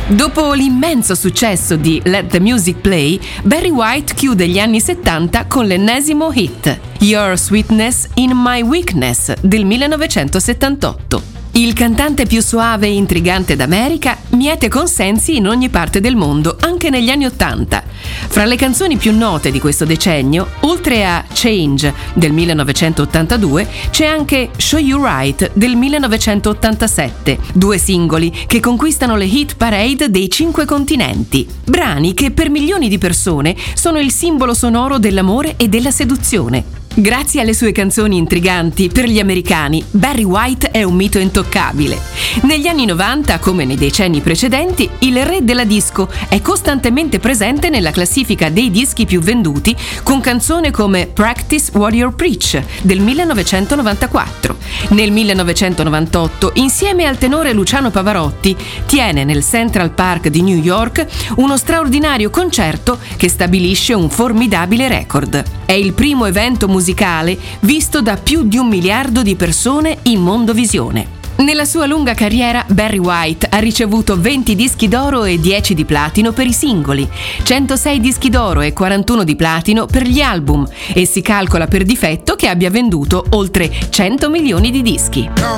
Dopo l'immenso successo di Let the Music Play, Barry White chiude gli anni 70 con l'ennesimo hit, Your Sweetness in My Weakness del 1978. Il cantante più suave e intrigante d'America miete consensi in ogni parte del mondo, anche negli anni '80. Fra le canzoni più note di questo decennio, oltre a Change del 1982, c'è anche Show You Right del 1987, due singoli che conquistano le hit parade dei 5 continenti. Brani che per milioni di persone sono il simbolo sonoro dell'amore e della seduzione. Grazie alle sue canzoni intriganti, per gli americani, Barry White è un mito intoccabile. Negli anni 90, come nei decenni precedenti, il re della disco è costantemente presente nella classifica dei dischi più venduti con canzoni come Practice What You Preach del 1994. Nel 1998, insieme al tenore Luciano Pavarotti, tiene nel Central Park di New York uno straordinario concerto che stabilisce un formidabile record. È il primo evento musicale visto da più di 1 miliardo di persone in mondovisione. Nella sua lunga carriera, Barry White ha ricevuto 20 dischi d'oro e 10 di platino per i singoli, 106 dischi d'oro e 41 di platino per gli album, e si calcola per difetto che abbia venduto oltre 100 milioni di dischi.